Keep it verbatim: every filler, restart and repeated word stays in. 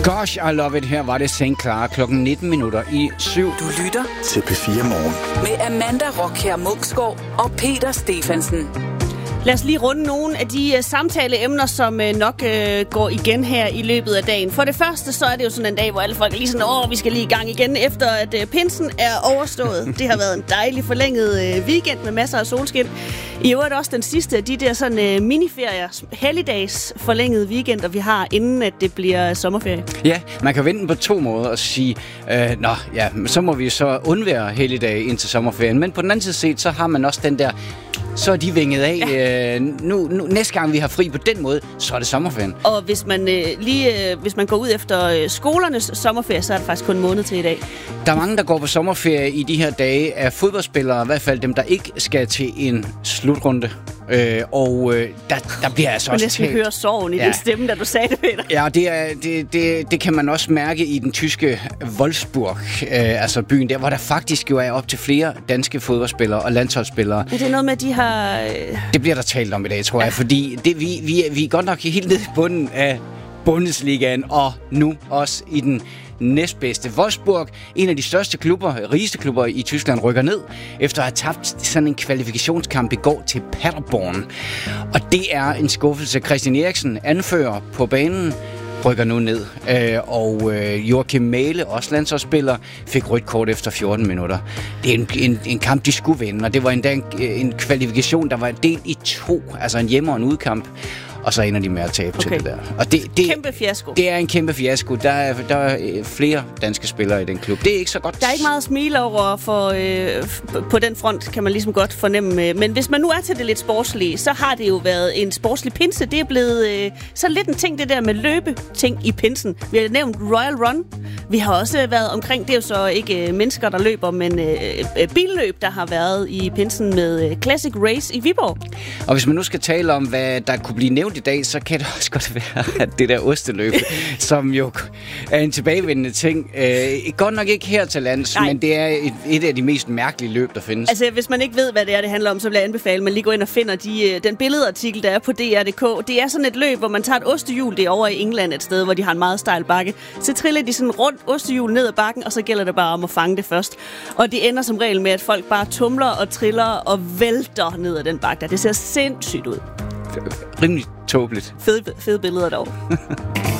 Gosh, I love it. Her var det Saint Clara klokken nitten minutter i syv. Du lytter til P fire Morgen med Amanda Rockher Muksgaard og Peter Stefansen. Lad os lige runde nogle af de uh, samtaleemner, som uh, nok uh, går igen her i løbet af dagen. For det første, så er det jo sådan en dag, hvor alle folk er lige sådan, åh, vi skal lige i gang igen, efter at uh, pinsen er overstået. Det har været en dejlig forlænget uh, weekend med masser af solskin. I øvrigt også den sidste af de der sådan uh, miniferier, helligdags forlængede weekender, vi har, inden at det bliver sommerferie. Ja, man kan vende på to måder og sige, øh, nå, ja, så må vi så undvære helligdage indtil sommerferien. Men på den anden side set, så har man også den der, så er de vinget af. Ja. Øh, nu, nu, næste gang vi har fri på den måde, så er det sommerferien. Og hvis man øh, lige øh, hvis man går ud efter øh, skolernes sommerferie, så er det faktisk kun en måned til i dag. Der er mange, der går på sommerferie i de her dage af fodboldspillere, i hvert fald dem, der ikke skal til en slutrunde. Øh, og øh, der, der bliver altså også talt. Man næsten høre sorgen i ja. din stemme, da du sagde det, Peter. Ja, det, er, det, det, det kan man også mærke i den tyske Wolfsburg, øh, altså byen der, hvor der faktisk jo er op til flere danske fodboldspillere og landsholdsspillere. Er det noget med, at de har... Øh... Det bliver der talt om i dag, tror ja. jeg, fordi det, vi, vi, vi er godt nok helt nede i bunden af Bundesligaen, og nu også i den næstbedste. Wolfsburg, en af de største klubber, rigeste klubber i Tyskland, rykker ned, efter at have tabt sådan en kvalifikationskamp i går til Paderborn. Og det er en skuffelse. Christian Eriksen, anfører på banen, rykker nu ned. Øh, og øh, Joachim Mæhle, også landsholdsspiller, fik rødt kort efter fjorten minutter. Det er en, en, en kamp, de skulle vinde, og det var endda en, en kvalifikation, der var delt i to, altså en hjemme- og en udkamp. Og så ender de med at tabe okay. til det der. Og det, det, kæmpe fiasko. Det er en kæmpe fiasko. Der er, der er flere danske spillere i den klub. Det er ikke så godt. Der er ikke meget at smile over for, øh, på den front, kan man ligesom godt fornemme. Men hvis man nu er til det lidt sportslige, så har det jo været en sportslig pinse. Det er blevet øh, så lidt en ting, det der med løbeting i pinsen. Vi har nævnt Royal Run. Vi har også været omkring, det er jo så ikke øh, mennesker, der løber, men øh, øh, billøb, der har været i pinsen med øh, Classic Race i Viborg. Og hvis man nu skal tale om, hvad der kunne blive nævnt i dag, så kan det også godt være, at det der osteløb, som jo er en tilbagevendende ting, øh, godt nok ikke her til lands, Nej. men det er et, et af de mest mærkelige løb, der findes. Altså, hvis man ikke ved, hvad det er, det handler om, så vil jeg anbefale, at man lige går ind og finder de, den billedartikel, der er på D R punktum d k. Det er sådan et løb, hvor man tager et ostehjul, det er over i England et sted, hvor de har en meget stejl bakke. Så triller de sådan rundt ostehjul ned ad bakken, og så gælder det bare om at fange det først. Og det ender som regel med, at folk bare tumler og triller og vælter ned ad den bakke der. Det ser sindssygt ud. Rimelig tåbeligt. Fede, fede billeder dog.